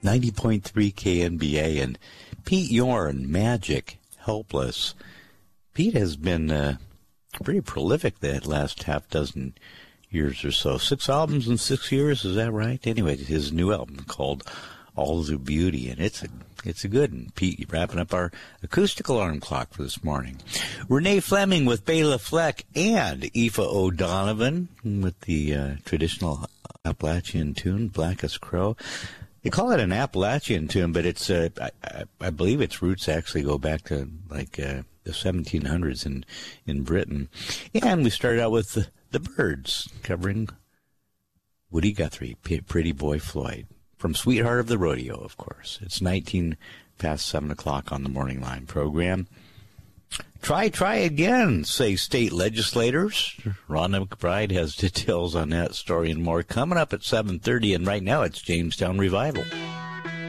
90.3 KNBA, and Pete Yorn, Magic, Helpless. Pete has been pretty prolific that last half dozen years or so. 6 albums in 6 years, is that right? Anyway, his new album called All the Beauty, and it's a good one. Pete, wrapping up our acoustic alarm clock for this morning. Renee Fleming with Bela Fleck and Aoife O'Donovan with the traditional Appalachian tune, Blackest Crow. They call it an Appalachian tune, but it's I believe its roots actually go back to like the 1700s in Britain. And we started out with the Byrds covering Woody Guthrie, Pretty Boy Floyd, from Sweetheart of the Rodeo, of course. It's 19 past 7 o'clock on the Morning Line program. Try again, say state legislators. Rhonda McBride has details on that story and more coming up at 7:30, and right now it's Jamestown Revival.